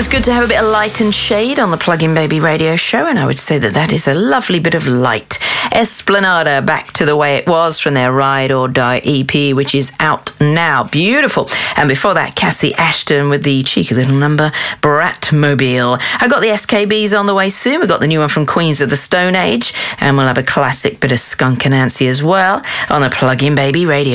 Always good to have a bit of light and shade on the Plug-in Baby radio show, and I would say that that is a lovely bit of light. Esplanada, Back to the Way It Was, from their Ride or Die EP, which is out now. Beautiful. And before that, Cassie Ashton with the cheeky little number, Bratmobile. I got the SKBs on the way soon. We've got the new one from Queens of the Stone Age, and we'll have a classic bit of Skunk Anansie as well on the Plug-in Baby radio.